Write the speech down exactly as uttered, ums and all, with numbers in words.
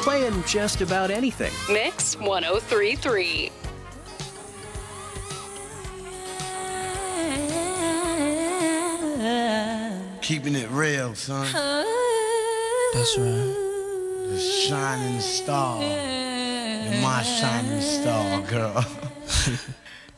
playing just about anything. Mix one oh three point three. Keeping it real, son. That's right. The shining star. You're my shining star, girl.